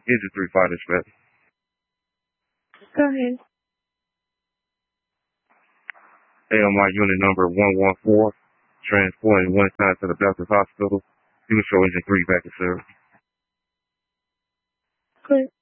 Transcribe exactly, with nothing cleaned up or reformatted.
Engine three five dispatch. Go ahead. A M I unit number one one four, transporting one side to the Baptist Hospital. Do show engine three back in service. Good.